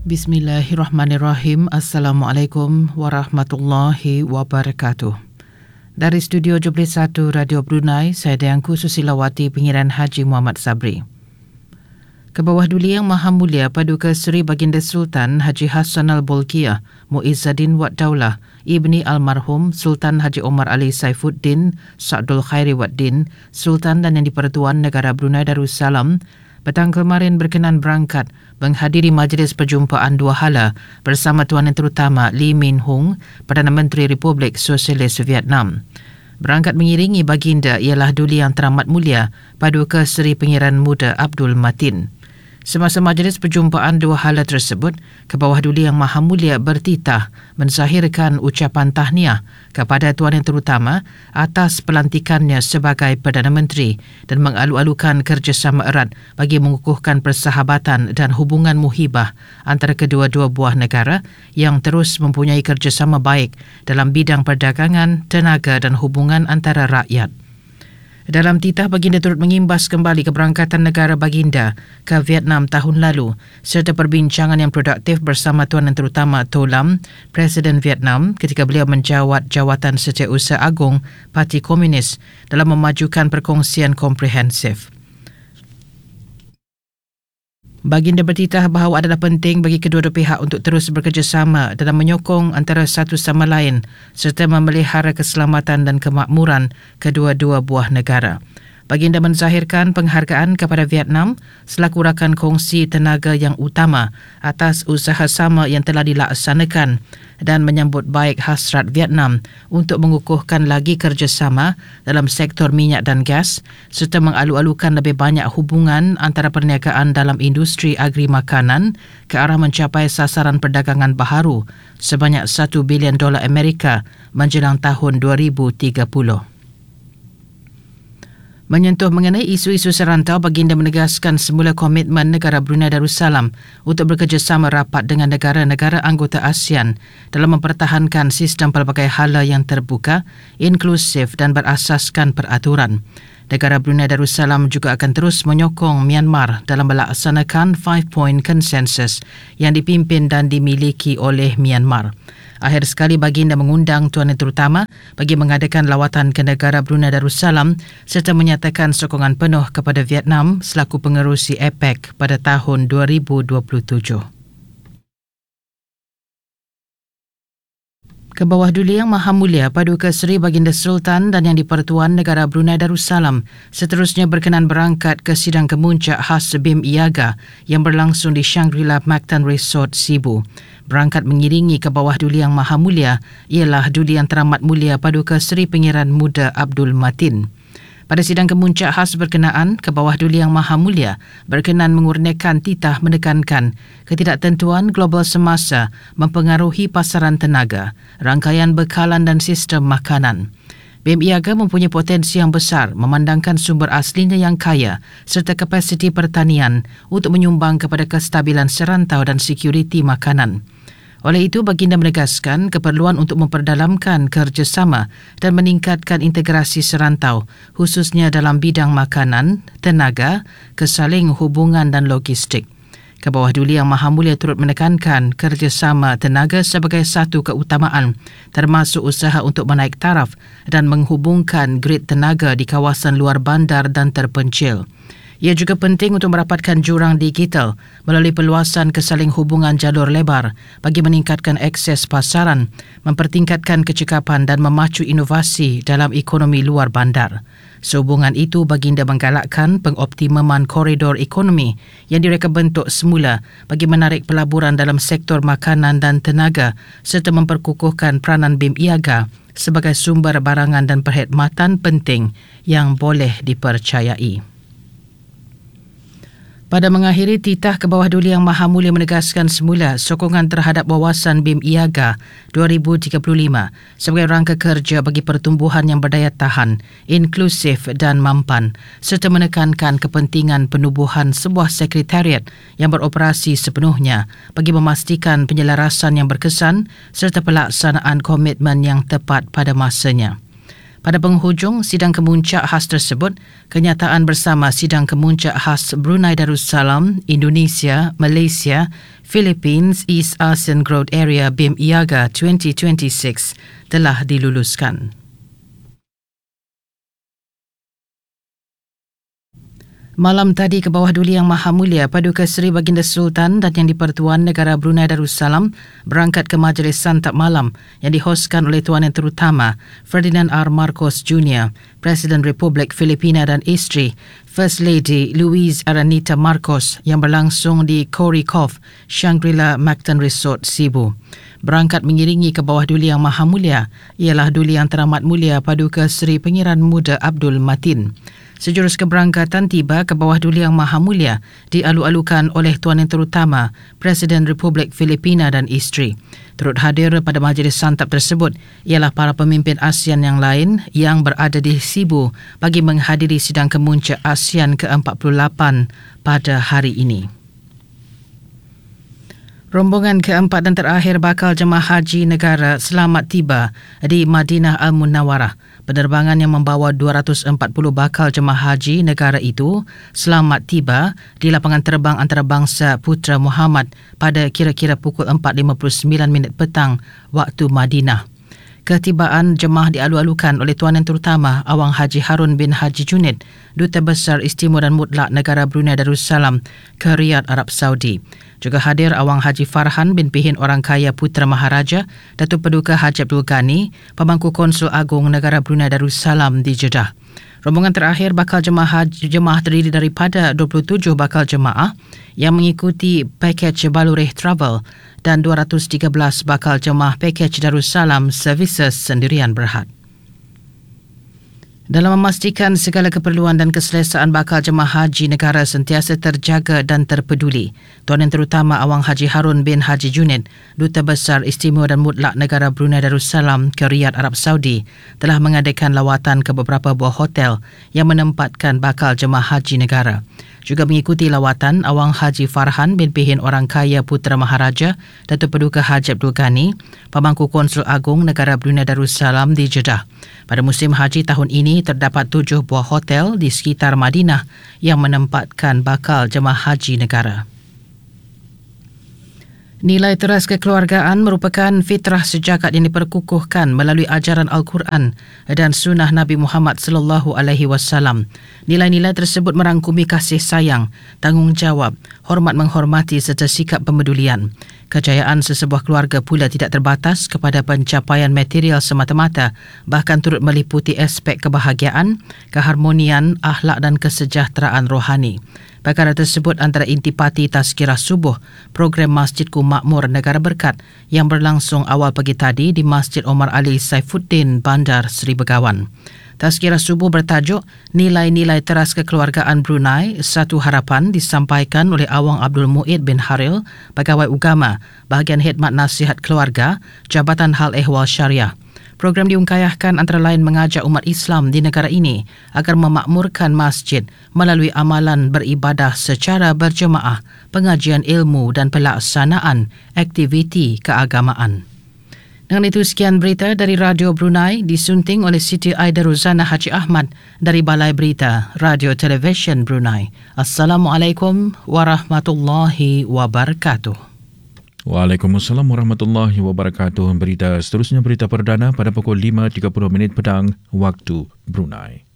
Bismillahirrahmanirrahim. Assalamualaikum warahmatullahi wabarakatuh. Dari studio Jublis 1 Radio Brunei, saya Dayangku Susilawati, Pengiran Haji Muhammad Sabri. Ke bawah Duli Yang Maha Mulia Paduka Seri Baginda Sultan Haji Hassan Al-Bolkiah Muizzaddin Wad Daulah Ibni Almarhum Sultan Haji Omar Ali Saifuddin Sa'dul Khairi Wad Din, Sultan dan Yang di-Pertuan Negara Brunei Darussalam, petang kemarin berkenan berangkat menghadiri majlis perjumpaan dua hala bersama Tuan Yang Terutama Lee Min Hung, Perdana Menteri Republik Sosialis Vietnam. Berangkat mengiringi baginda ialah Duli Yang Teramat Mulia Paduka Seri Pengiran Muda Abdul Matin. Semasa majlis perjumpaan dua hala tersebut, ke bawah Duli Yang Maha Mulia bertitah menzahirkan ucapan tahniah kepada Tuan Yang Terutama atas pelantikannya sebagai Perdana Menteri dan mengalu-alukan kerjasama erat bagi mengukuhkan persahabatan dan hubungan muhibah antara kedua-dua buah negara yang terus mempunyai kerjasama baik dalam bidang perdagangan, tenaga dan hubungan antara rakyat. Dalam titah, baginda turut mengimbas kembali keberangkatan negara baginda ke Vietnam tahun lalu serta perbincangan yang produktif bersama Tuan Yang Terutama To Lam, Presiden Vietnam, ketika beliau menjawat jawatan Setiausaha Agung Parti Komunis dalam memajukan perkongsian komprehensif. Baginda bertitah bahawa adalah penting bagi kedua-dua pihak untuk terus bekerjasama dalam menyokong antara satu sama lain serta memelihara keselamatan dan kemakmuran kedua-dua buah negara. Baginda menzahirkan penghargaan kepada Vietnam selaku rakan kongsi tenaga yang utama atas usaha sama yang telah dilaksanakan dan menyambut baik hasrat Vietnam untuk mengukuhkan lagi kerjasama dalam sektor minyak dan gas serta mengalu-alukan lebih banyak hubungan antara perniagaan dalam industri agri makanan ke arah mencapai sasaran perdagangan baharu sebanyak $1 bilion Amerika menjelang tahun 2030. Menyentuh mengenai isu-isu serantau, baginda menegaskan semula komitmen negara Brunei Darussalam untuk bekerjasama rapat dengan negara-negara anggota ASEAN dalam mempertahankan sistem pelbagai hala yang terbuka, inklusif dan berasaskan peraturan. Negara Brunei Darussalam juga akan terus menyokong Myanmar dalam melaksanakan 5-point consensus yang dipimpin dan dimiliki oleh Myanmar. Akhir sekali, baginda mengundang Tuan Yang Terutama bagi mengadakan lawatan ke negara Brunei Darussalam serta menyatakan sokongan penuh kepada Vietnam selaku pengerusi APEC pada tahun 2027. Ke bawah Duli Yang Maha Mulia Paduka Seri Baginda Sultan dan Yang di-Pertuan Negara Brunei Darussalam seterusnya berkenan berangkat ke sidang kemuncak khas BIM IAGA yang berlangsung di Shangri-La Mactan Resort, Sibu. Berangkat mengiringi ke bawah Duli Yang Maha Mulia ialah Duli Yang Teramat Mulia Paduka Seri Pengiran Muda Abdul Matin. Pada sidang kemuncak khas berkenaan, ke bawah Duli Yang Maha Mulia berkenan mengurniakan titah menekankan ketidaktentuan global semasa mempengaruhi pasaran tenaga, rangkaian bekalan dan sistem makanan. BIM IAGA mempunyai potensi yang besar memandangkan sumber aslinya yang kaya serta kapasiti pertanian untuk menyumbang kepada kestabilan serantau dan sekuriti makanan. Oleh itu, baginda menegaskan keperluan untuk memperdalamkan kerjasama dan meningkatkan integrasi serantau, khususnya dalam bidang makanan, tenaga, kesaling hubungan dan logistik. Ke bawah Duli Yang Maha Mulia turut menekankan kerjasama tenaga sebagai satu keutamaan, termasuk usaha untuk menaik taraf dan menghubungkan grid tenaga di kawasan luar bandar dan terpencil. Ia juga penting untuk merapatkan jurang digital melalui perluasan kesaling hubungan jalur lebar bagi meningkatkan akses pasaran, mempertingkatkan kecekapan dan memacu inovasi dalam ekonomi luar bandar. Sehubungan itu, baginda menggalakkan pengoptimaman koridor ekonomi yang direka bentuk semula bagi menarik pelaburan dalam sektor makanan dan tenaga serta memperkukuhkan peranan BIM IAGA sebagai sumber barangan dan perkhidmatan penting yang boleh dipercayai. Pada mengakhiri titah, ke bawah Duli Yang Maha Mulia menegaskan semula sokongan terhadap wawasan BIM IAGA 2035 sebagai rangka kerja bagi pertumbuhan yang berdaya tahan, inklusif dan mampan serta menekankan kepentingan penubuhan sebuah sekretariat yang beroperasi sepenuhnya bagi memastikan penyelarasan yang berkesan serta pelaksanaan komitmen yang tepat pada masanya. Pada penghujung sidang kemuncak khas tersebut, kenyataan bersama sidang kemuncak khas Brunei Darussalam, Indonesia, Malaysia, Philippines, East ASEAN Growth Area BIM IAGA 2026 telah diluluskan. Malam tadi ke bawah Duli Yang Maha Mulia Paduka Seri Baginda Sultan dan Yang di-Pertuan Negara Brunei Darussalam berangkat ke majlis santap malam yang dihoskan oleh Tuan Yang Terutama Ferdinand R. Marcos Jr., Presiden Republik Filipina dan isteri First Lady Louise Aranita Marcos yang berlangsung di Corey Cove, Shangri-La Mactan Resort, Cebu. Berangkat mengiringi ke bawah Duli Yang Maha Mulia ialah Duli Yang Teramat Mulia Paduka Seri Pengiran Muda Abdul Matin. Sejurus keberangkatan tiba ke bawah Duli Yang Maha Mulia dialu-alukan oleh Tuan Yang Terutama Presiden Republik Filipina dan isteri. Turut hadir pada majlis santap tersebut ialah para pemimpin ASEAN yang lain yang berada di Cebu bagi menghadiri sidang kemuncak ASEAN ke-48 pada hari ini. Rombongan keempat dan terakhir bakal jemaah haji negara selamat tiba di Madinah Al-Munawwarah. Penerbangan yang membawa 240 bakal jemaah haji negara itu selamat tiba di lapangan terbang antarabangsa Putra Muhammad pada kira-kira pukul 4.59 petang waktu Madinah. Ketibaan jemaah dialu-alukan oleh Tuan Yang Terutama Awang Haji Harun bin Haji Junid, Duta Besar Istimewa dan Mutlak Negara Brunei Darussalam ke Riyadh, Arab Saudi. Juga hadir Awang Haji Farhan bin Pihin Orang Kaya Putra Maharaja, Datuk Paduka Haji Abdul Ghani, Pemangku Konsul Agung Negara Brunei Darussalam di Jeddah. Rombongan terakhir bakal jemaah terdiri daripada 27 bakal jemaah yang mengikuti pakej Balureh Travel dan 213 bakal jemaah pakej Darussalam Services Sendirian Berhad. Dalam memastikan segala keperluan dan keselesaan bakal jemaah haji negara sentiasa terjaga dan terpeduli, Tuan Yang Terutama Awang Haji Harun bin Haji Junid, Duta Besar Istimewa dan Mutlak Negara Brunei Darussalam ke Riyadh, Arab Saudi, telah mengadakan lawatan ke beberapa buah hotel yang menempatkan bakal jemaah haji negara. Juga mengikuti lawatan Awang Haji Farhan bin Pihin Orang Kaya Putra Maharaja, Datuk Paduka Haji Abdul Ghani, Pemangku Konsul Agung Negara Brunei Darussalam di Jeddah. Pada musim haji tahun ini terdapat 7 buah hotel di sekitar Madinah yang menempatkan bakal jemaah haji negara. Nilai teras kekeluargaan merupakan fitrah sejagat yang diperkukuhkan melalui ajaran Al-Quran dan sunnah Nabi Muhammad sallallahu alaihi wasallam. Nilai-nilai tersebut merangkumi kasih sayang, tanggungjawab, hormat menghormati serta sikap pemedulian. Kejayaan sesebuah keluarga pula tidak terbatas kepada pencapaian material semata-mata, bahkan turut meliputi aspek kebahagiaan, keharmonian, akhlak dan kesejahteraan rohani. Perkara tersebut antara intipati Tazkirah Subuh, program Masjidku Makmur Negara Berkat yang berlangsung awal pagi tadi di Masjid Omar Ali Saifuddin, Bandar Seri Begawan. Tazkirah Subuh bertajuk Nilai-nilai teras kekeluargaan Brunei, Satu Harapan disampaikan oleh Awang Abdul Mu'id bin Haril, Pegawai Ugama, Bahagian Khidmat Nasihat Keluarga, Jabatan Hal Ehwal Syariah. Program diungkayahkan antara lain mengajak umat Islam di negara ini agar memakmurkan masjid melalui amalan beribadah secara berjemaah, pengajian ilmu dan pelaksanaan aktiviti keagamaan. Dengan itu sekian berita dari Radio Brunei disunting oleh Siti Aida Rozana Haji Ahmad dari Balai Berita Radio Television Brunei. Assalamualaikum warahmatullahi wabarakatuh. Waalaikumsalam warahmatullahi wabarakatuh. Berita seterusnya, berita perdana pada pukul 5.30 petang waktu Brunei.